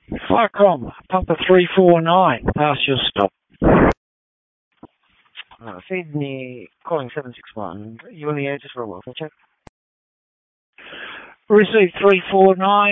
Firecom, Papa 349, pass your stop. Sydney, calling 761. You on the air just for a welfare check? Received 349.